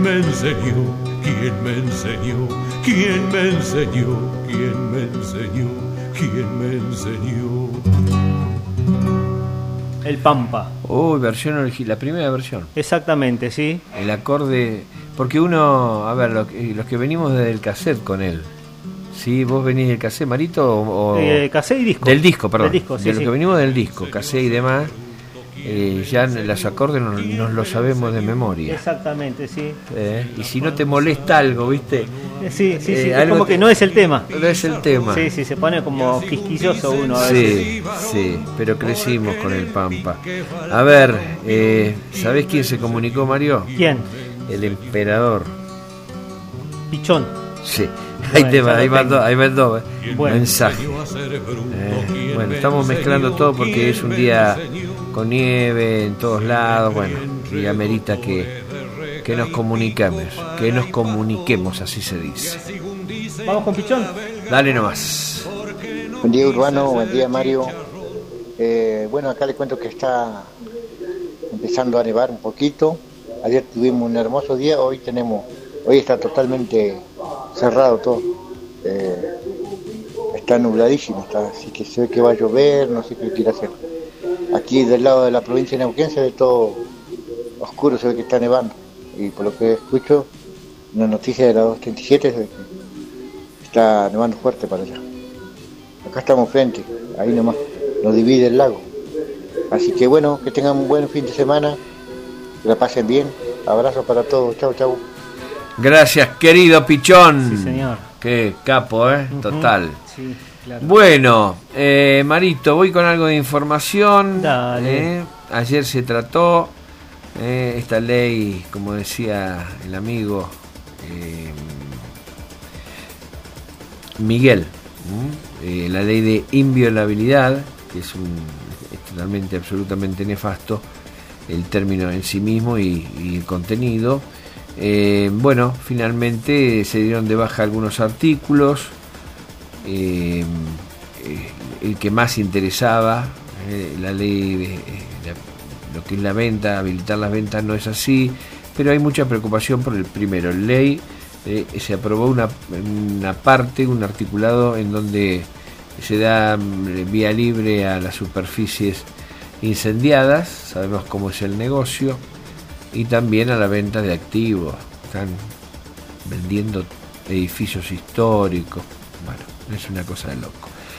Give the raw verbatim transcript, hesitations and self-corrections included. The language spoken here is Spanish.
me enseñó? ¿Quién me enseñó? ¿Quién me enseñó? ¿Quién me enseñó? ¿Quién me enseñó? El Pampa. Oh, versión original, la primera versión. Exactamente, sí. El acorde, porque uno, a ver, los, los que venimos desde el cassette con él. ¿Sí? ¿Vos venís del cassette, Marito? O, eh, cassette y disco. Del disco, perdón. Del disco, sí, de los sí. que venimos del disco, cassette y demás. Eh, ya los acordes nos, nos los sabemos de memoria. Exactamente, sí. Eh, y si no te molesta algo, ¿viste? Eh, sí, sí, sí. Eh, es como te... que no es el tema. No es el tema. Sí, sí, se pone como quisquilloso uno a Sí, veces. sí, pero crecimos con el Pampa. A ver, eh, ¿sabés quién se comunicó, Mario? ¿Quién? El emperador. Pichón. Sí, ahí Bueno, te va, ya ahí lo van tengo. dos, ahí van dos Bueno. mensajes. Eh, bueno, estamos mezclando todo porque es un día con nieve en todos lados, bueno, y amerita que, que nos comuniquemos, que nos comuniquemos, así se dice. Vamos con Pichón. Dale nomás. Buen día, Urbano, buen día, Mario. Eh, bueno, acá le cuento que está empezando a nevar un poquito. Ayer tuvimos un hermoso día, hoy tenemos, hoy está totalmente cerrado todo. Eh, está nubladísimo, está, así que se ve que va a llover, no sé qué quiere hacer. Aquí del lado de la provincia de Neuquén se ve todo oscuro, se ve que está nevando. Y por lo que escucho, una noticia de la dos treinta y siete se ve que está nevando fuerte para allá. Acá estamos frente, ahí nomás, nos divide el lago. Así que bueno, que tengan un buen fin de semana, que la pasen bien. Abrazo para todos, chau, chau. Gracias, querido Pichón. Sí, señor. Qué capo, ¿eh? Uh-huh. Total. Sí, claro. Bueno, eh, Marito, voy con algo de información. Dale. Eh, ayer se trató eh, esta ley, como decía el amigo eh, Miguel, ¿eh? Eh, la ley de inviolabilidad, que es, un, es totalmente, absolutamente nefasto el término en sí mismo y, y el contenido. Eh, bueno, finalmente se dieron de baja algunos artículos. Eh, eh, el que más interesaba, eh, la ley de eh, la, lo que es la venta, habilitar las ventas no es así, pero hay mucha preocupación por el primero. La ley eh, se aprobó una, una parte, un articulado en donde se da vía libre a las superficies incendiadas, sabemos cómo es el negocio, y también a la venta de activos. Están vendiendo edificios históricos, bueno, es una cosa de loco.